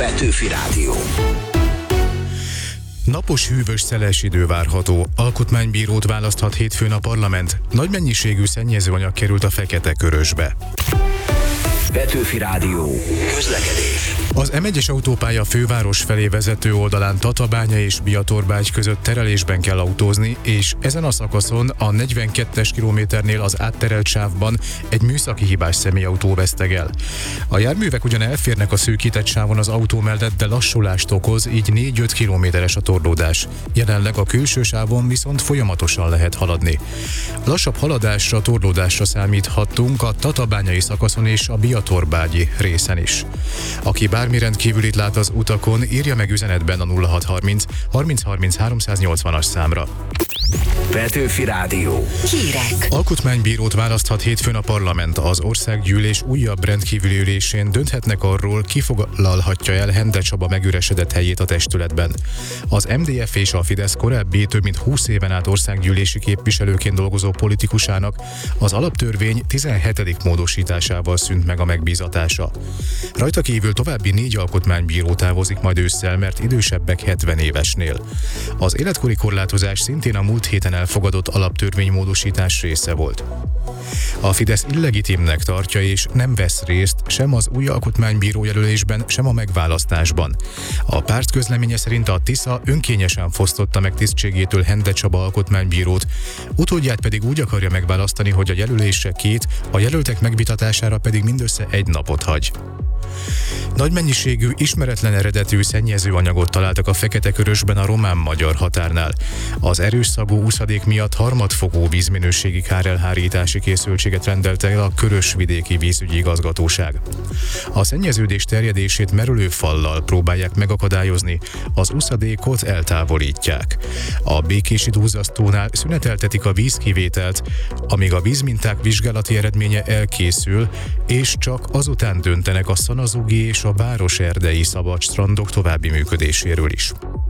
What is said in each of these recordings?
Petőfi Rádió. Napos, hűvös, szeles idő várható. Alkotmánybírót választhat hétfőn a parlament. Nagy mennyiségű szennyezőanyag került a fekete körösbe. Petőfi Rádió. Közlekedés. Az M1-es autópálya főváros felé vezető oldalán Tatabánya és Biatorbágy között terelésben kell autózni, és ezen a szakaszon a 42-es kilométernél az átterelt sávban egy műszaki hibás személyautó vesztegel. A járművek ugyan elférnek a szűkített sávon az autó mellett, de lassulást okoz, így 4-5 kilométeres a torlódás. Jelenleg a külső sávon viszont folyamatosan lehet haladni. Lassabb haladásra, torlódásra számíthattunk a tatabányai szakaszon és a biatorbágyi részen is. Aki bármi rendkívülit lát az utakon, írja meg üzenetben a 0630 3030 380-as számra. Petőfi Rádió. Hírek. Alkotmánybírót választhat hétfőn a parlament. Az országgyűlés újabb rendkívüli ülésén dönthetnek arról, ki foglalhatja el Hende Csaba megüresedett helyét a testületben. Az MDF és a Fidesz korábbi több mint 20 éven át országgyűlési képviselőként dolgozó politikusának az alaptörvény 17. módosításával szűnt meg a megbízatása. Rajta kívül további 4 alkotmánybíró távozik majd ősszel, mert idősebbek 70 évesnél. Az életkori korlátozás szintén a múlt héten elfogadott alaptörvénymódosítás része volt. A Fidesz illegitimnek tartja és nem vesz részt sem az új alkotmánybíró jelölésben, sem a megválasztásban. A párt közleménye szerint a Tisza önkényesen fosztotta meg tisztségétől Hende Csaba alkotmánybírót, utódját pedig úgy akarja megválasztani, hogy a jelölésre 2, a jelöltek megvitatására pedig mindössze 1 napot hagy. Nagy mennyiségű, ismeretlen eredetű szennyezőanyagot találtak a Fekete-Körösben a román-magyar határnál. Az erős szagú úszadék miatt harmadfokú vízminőségi kárelhárítási készültséget rendelte el a Körös-vidéki vízügyi igazgatóság. A szennyeződés terjedését merülőfallal próbálják megakadályozni, az úszadékot eltávolítják. A Békési duzzasztónál szüneteltetik a vízkivételt, amíg a vízminták vizsgálati eredménye elkészül, és csak azután döntenek a Szanazugi és a Városerdei szabadstrandok további működéséről is.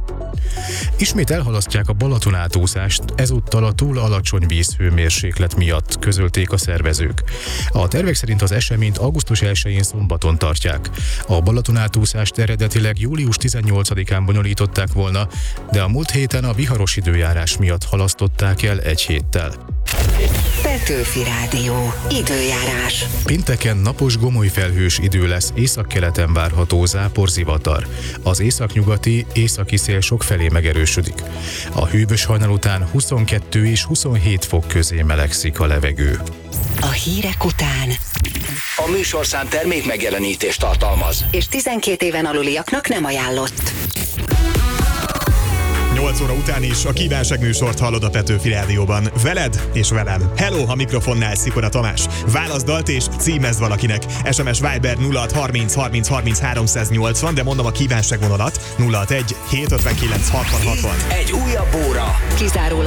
Ismét elhalasztják a Balaton átúszást, ezúttal a túl alacsony vízhőmérséklet miatt, közölték a szervezők. A tervek szerint az eseményt augusztus 1-én szombaton tartják. A Balaton átúszást eredetileg július 18-án bonyolították volna, de a múlt héten a viharos időjárás miatt halasztották el 1 héttel. Petőfi Rádió. Időjárás. Pénteken napos, gomoly felhős idő lesz, északkeleten várható záporzivatar. Az északnyugati, északi szél sokfelé megerősödik. A hűvös hajnal után 22 és 27 fok közé melegszik a levegő. A hírek után A műsorszám termék megjelenítést tartalmaz. és 12 éven aluliaknak nem ajánlott. 8 óra után is a kívánság műsort hallod a Petőfi Rádióban. Veled és velem. Hello, a mikrofonnál Szikora Tamás. Válaszd dalt és címezd valakinek. SMS Viber 0630 30 30 380, de mondom a kívánságvonalat 061 759 60 60. Egy újabb óra. Kizárólag